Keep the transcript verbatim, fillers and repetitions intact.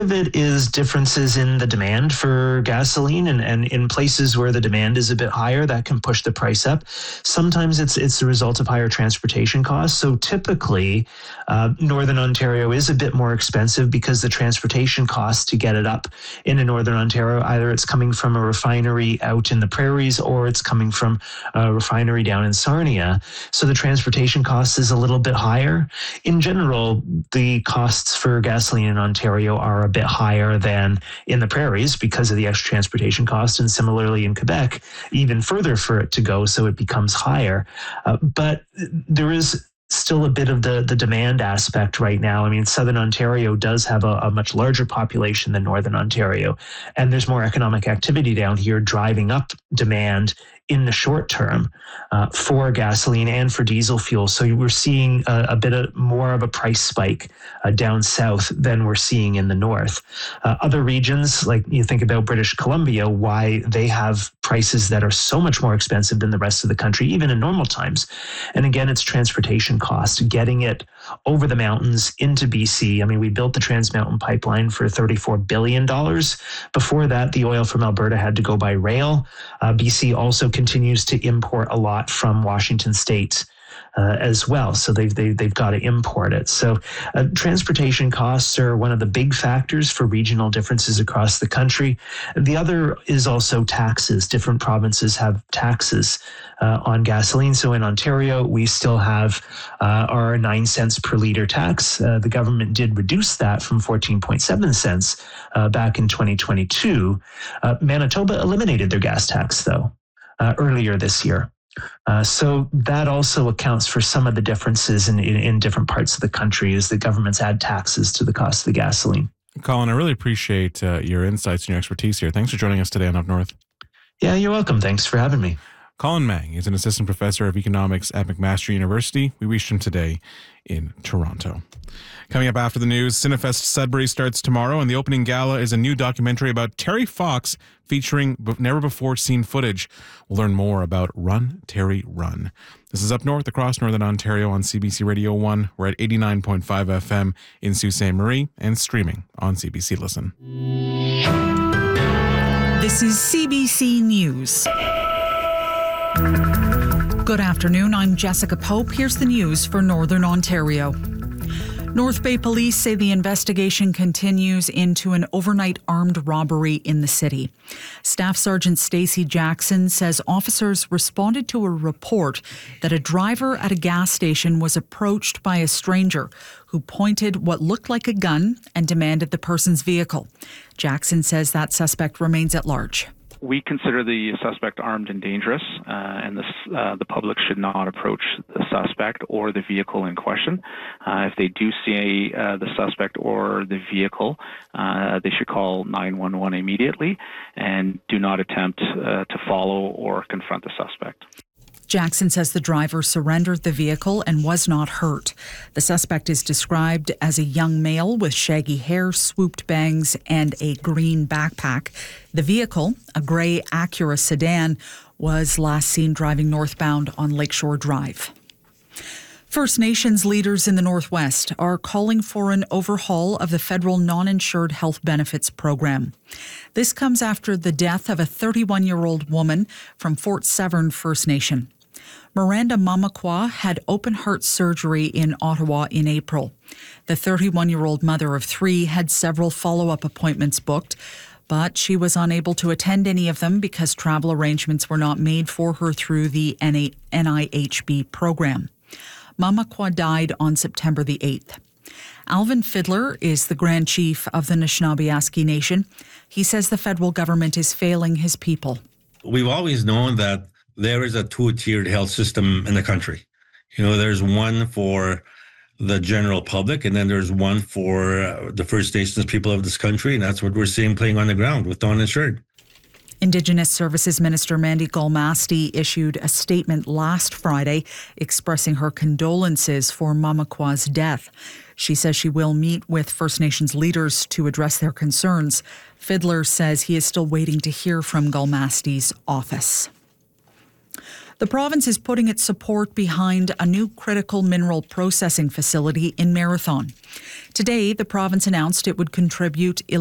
of it is differences in the demand for gasoline, and, and in places where the demand is a bit higher, that can push the price up. Sometimes it's it's the result of higher transportation costs. So typically, uh, Northern Ontario is a bit more expensive because the transportation costs to get it up into Northern Ontario, either it's coming from a refinery out in the prairies or it's coming from a refinery down in Sarnia. So the transportation cost is a little bit higher. In general, the costs for gasoline in Ontario are a bit higher than in the prairies because of the extra transportation cost, and similarly in Quebec, even further for it to go, so it becomes higher. Uh, but there is still a bit of the, the demand aspect right now. I mean, Southern Ontario does have a, a much larger population than Northern Ontario, and there's more economic activity down here driving up demand in the short term uh, for gasoline and for diesel fuel. So we're seeing a, a bit of more of a price spike uh, down south than we're seeing in the north. Uh, other regions, like you think about British Columbia, why they have prices that are so much more expensive than the rest of the country, even in normal times. And again, it's transportation cost, getting it over the mountains into B C. I mean, we built the Trans Mountain Pipeline for thirty-four billion dollars. Before that, the oil from Alberta had to go by rail. Uh, B C also continues to import a lot from Washington State uh, as well. So they've, they've, they've got to import it. So uh, transportation costs are one of the big factors for regional differences across the country. The other is also taxes. Different provinces have taxes uh, on gasoline. So in Ontario, we still have uh, our nine cents per liter tax. Uh, the government did reduce that from fourteen point seven cents uh, back in twenty twenty-two. Uh, Manitoba eliminated their gas tax, though, uh, earlier this year. Uh, so that also accounts for some of the differences in, in, in different parts of the country, as the governments add taxes to the cost of the gasoline. Colin, I really appreciate uh, your insights and your expertise here. Thanks for joining us today on Up North. Yeah, you're welcome. Thanks for having me. Colin Mang is an assistant professor of economics at McMaster University. We reached him today in Toronto. Coming up after the news, Cinefest Sudbury starts tomorrow, and the opening gala is a new documentary about Terry Fox featuring never-before-seen footage. We'll learn more about Run, Terry, Run. This is Up North across Northern Ontario on C B C Radio one. We're at eighty-nine point five F M in Sault Ste. Marie and streaming on C B C Listen. This is C B C News. Good afternoon, I'm Jessica Pope. Here's the news for Northern Ontario. North Bay Police say the investigation continues into an overnight armed robbery in the city. Staff Sergeant Stacey Jackson says officers responded to a report that a driver at a gas station was approached by a stranger who pointed what looked like a gun and demanded the person's vehicle. Jackson says that suspect remains at large. We consider the suspect armed and dangerous, uh, and this, uh, the public should not approach the suspect or the vehicle in question. Uh, if they do see uh, the suspect or the vehicle, uh, they should call nine one one immediately and do not attempt uh, to follow or confront the suspect. Jackson says the driver surrendered the vehicle and was not hurt. The suspect is described as a young male with shaggy hair, swooped bangs, and a green backpack. The vehicle, a grey Acura sedan, was last seen driving northbound on Lakeshore Drive. First Nations leaders in the Northwest are calling for an overhaul of the federal non-insured health benefits program. This comes after the death of a thirty-one-year-old woman from Fort Severn First Nation. Miranda Mamakwa had open heart surgery in Ottawa in April. The thirty-one-year-old mother of three had several follow-up appointments booked, but she was unable to attend any of them because travel arrangements were not made for her through the N I H B program. Mamakwa died on September the eighth. Alvin Fiddler is the Grand Chief of the Anishinaabe Nation. He says the federal government is failing his people. We've always known that there is a two-tiered health system in the country. You know, there's one for the general public, and then there's one for uh, the First Nations people of this country, and that's what we're seeing playing on the ground with uninsured. Indigenous Services Minister Mandy Galmasti issued a statement last Friday expressing her condolences for Mamakwa's death. She says she will meet with First Nations leaders to address their concerns. Fiddler says he is still waiting to hear from Galmasti's office. The province is putting its support behind a new critical mineral processing facility in Marathon. Today, the province announced it would contribute